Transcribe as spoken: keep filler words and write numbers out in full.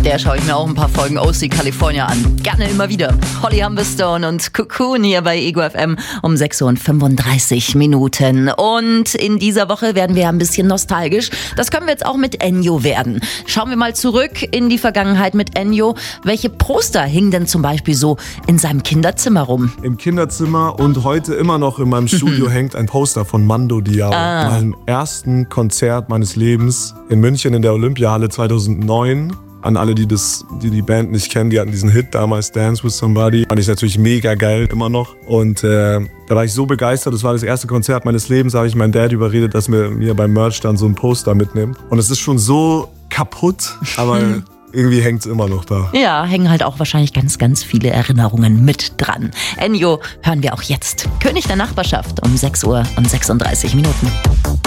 der schaue ich mir auch ein paar Folgen O C California an. Gerne immer wieder. Holly Humberstone und Cocoon hier bei Ego F M um sechs Uhr und fünfunddreißig Minuten. Und in dieser Woche werden wir ein bisschen nostalgisch. Das können wir jetzt auch mit Ennio werden. Schauen wir mal zurück in die Vergangenheit mit Ennio. Welche Poster hingen denn zum Beispiel so in seinem Kinderzimmer rum? Im Kinderzimmer und heute immer noch in meinem Studio hängt ein Poster von Mando Diao. Ah. Meinem ersten Konzert meines Lebens in München in der Olympiahalle zweitausendneun. An alle, die das, die die Band nicht kennen, die hatten diesen Hit damals, Dance with Somebody. Fand ich natürlich mega geil, immer noch. Und äh, da war ich so begeistert, das war das erste Konzert meines Lebens, da habe ich meinen Dad überredet, dass mir, mir beim Merch dann so ein Poster mitnimmt. Und es ist schon so kaputt, aber irgendwie hängt es immer noch da. Ja, hängen halt auch wahrscheinlich ganz, ganz viele Erinnerungen mit dran. Ennio hören wir auch jetzt. König der Nachbarschaft um sechs Uhr und sechsunddreißig Minuten.